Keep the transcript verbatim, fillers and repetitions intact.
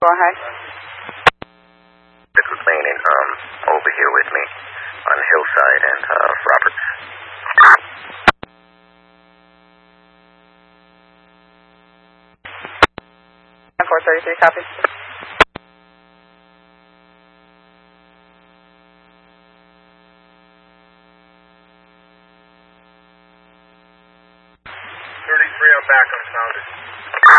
Go ahead. It's complaining um, over here with me on Hillside and uh, Roberts. four thirty-three, copy. thirty-three, I'm back, I'm sounded.